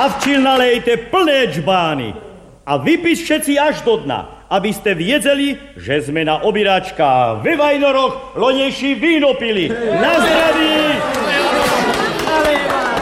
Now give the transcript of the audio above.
a včil nalejte plné džbány. A vypíš všetci až do dna, aby ste viedzeli, že sme na obiračkách ve Vajnoroch lonejší víno pili. Na zdraví!